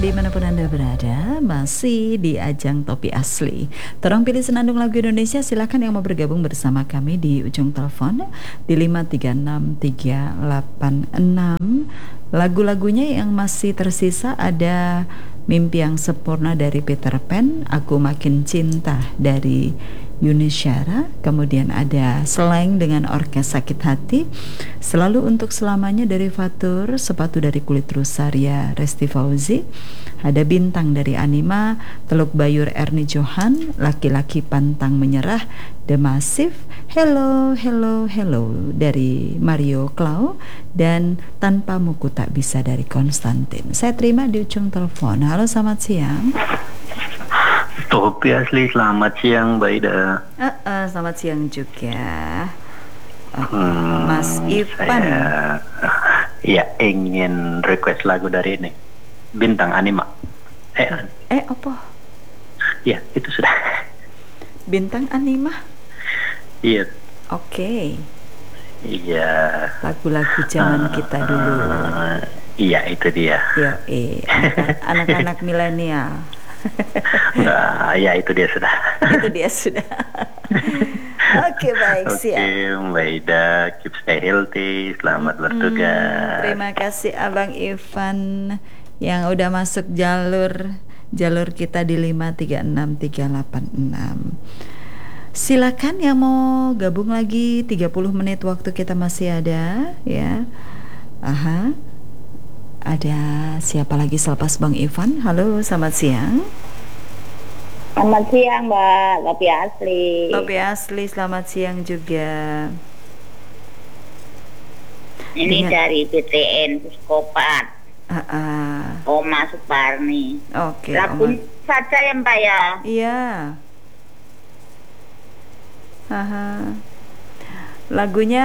dimanapun Anda berada, masih di ajang Topi Asli. Tolong pilih senandung lagu Indonesia, silakan yang mau bergabung bersama kami di ujung telepon di 536-386. Lagu-lagunya yang masih tersisa ada Mimpi yang Sempurna dari Peter Pan, Aku Makin Cinta dari Yuni Syara, kemudian ada Slang dengan Orkes Sakit Hati, Selalu Untuk Selamanya dari Fatur, Sepatu dari Kulit Rusa Ria Resti Fauzi, ada Bintang dari Anima, Teluk Bayur Erni Johan, Laki-laki Pantang Menyerah, The Massive, Hello Hello Hello dari Mario Clau, dan Tanpamu Ku Tak Bisa dari Konstantin. Saya terima di ujung telepon. Halo, selamat siang. Topi Asli, selamat siang Mbak Ida. Selamat siang juga. Mas Ivan. Ya ingin request lagu dari ini, Bintang Anima. Apa? Ya itu sudah. Bintang Anima. Iya. Oke. Iya. Lagu-lagu zaman kita dulu. Iya itu dia. Anak-anak milenial. Ya itu dia sudah. Oke, baik, siap. Mbak Ida, keep stay healthy, selamat bertugas. Terima kasih Abang Ivan yang udah masuk jalur kita di 536-386. Silakan yang mau gabung lagi, 30 menit waktu kita masih ada ya. Ada siapa lagi selepas Bang Ivan? Halo, selamat siang. Selamat siang Mbak, Topi Asli. Topi Asli, selamat siang juga. Ini dari BTN Puskopat. Oma Suparni. Oke, lagu saja ya Mbak ya? Iya. Lagunya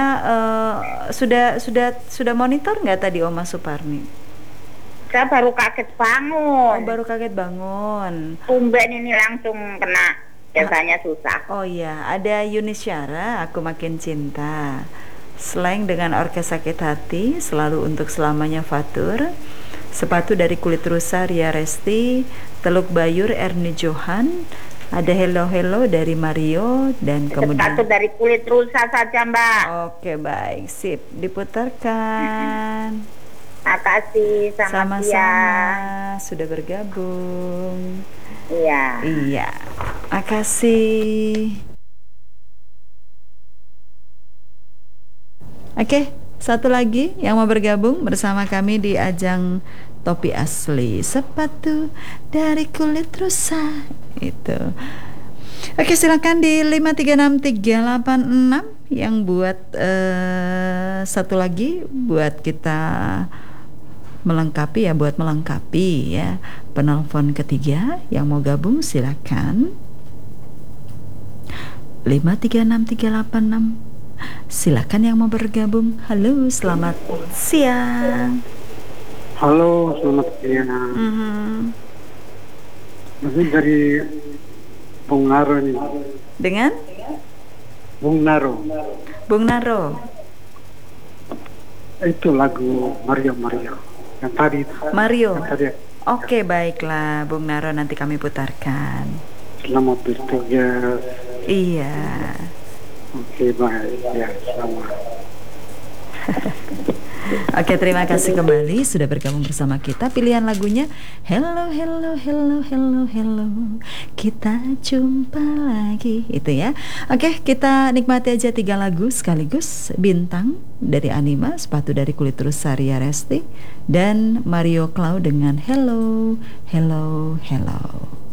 sudah monitor nggak tadi Oma Suparni? Saya baru kaget bangun. Baru kaget bangun. Tumben ini langsung kena. Biasanya susah. Oh iya, ada Yuni Syara, Aku Makin Cinta. Slang dengan Orkes Sakit Hati, Selalu Untuk Selamanya Fatur, Sepatu dari Kulit Rusa Ria Resti, Teluk Bayur Erni Johan, ada Hello Hello dari Mario, dan kemudian Sepatu dari Kulit Rusa saja Mbak. Oke, baik, sip, diputarkan. Makasih, sama-sama sudah bergabung. Iya. Makasih. Oke, satu lagi yang mau bergabung bersama kami di ajang Topi Asli, Sepatu dari Kulit Rusa itu. Oke, silakan di 536-386 yang buat satu lagi buat kita melengkapi ya penelpon ketiga yang mau gabung, silakan 536-386. Silakan yang mau bergabung. Halo, selamat siang. Halo, selamat siang. Masih dari Bung Naro nih. Dengan Bung Naro. Itu lagu Mario yang tadi. Mario. Oke, baiklah Bung Naro, nanti kami putarkan. Selamat bertugas. Iya. Oke, baik ya, selamat. Oke, terima kasih kembali sudah bergabung bersama kita. Pilihan lagunya Hello Hello Hello Hello Hello, kita jumpa lagi, itu ya. Oke, kita nikmati aja 3 lagu sekaligus. Bintang dari Anima, Sepatu dari Kulit Rusa Ria Resti, dan Mario Clau dengan Hello Hello Hello.